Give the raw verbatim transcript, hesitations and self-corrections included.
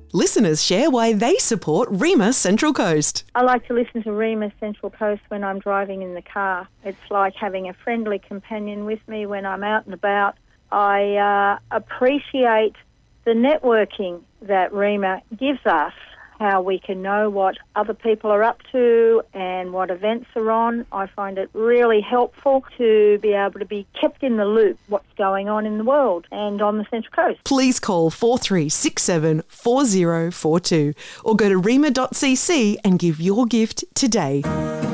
Listeners share why they support Rima Central Coast. I like to listen to Rima Central Coast when I'm driving in the car. It's like having a friendly companion with me when I'm out and about. I uh, appreciate the networking that Rima gives us, how we can know what other people are up to and what events are on. I find it really helpful to be able to be kept in the loop what's going on in the world and on the Central Coast. Please call four three six seven four zero four two or go to rima dot c c and give your gift today.